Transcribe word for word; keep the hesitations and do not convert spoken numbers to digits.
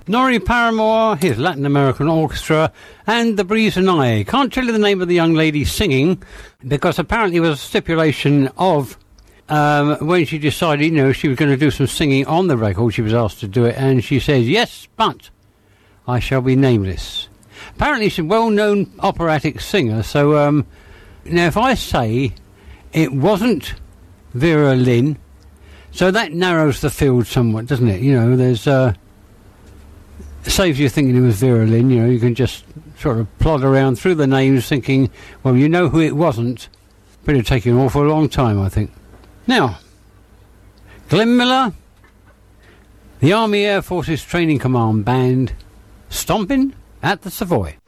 Norrie Paramore, his Latin American Orchestra, and The Breeze and I. Can't tell you the name of the young lady singing, because apparently it was a stipulation of um, when she decided, you know, she was going to do some singing on the record, she was asked to do it, and she says, yes, but I shall be nameless. Apparently she's a well-known operatic singer, so um, now if I say it wasn't Vera Lynn, so that narrows the field somewhat, doesn't it? You know, there's... Uh, saves you thinking it was Vera Lynn. You know, you can just sort of plod around through the names thinking, well, you know who it wasn't, but it'd take you an awful long time, I think. Now, Glenn Miller, the Army Air Forces Training Command Band, stomping at the Savoy.